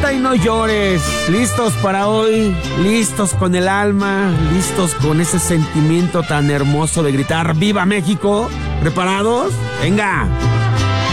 canta y no llores. Listos para hoy, listos con el alma, listos con ese sentimiento tan hermoso de gritar ¡Viva México! ¿Preparados? ¡Venga!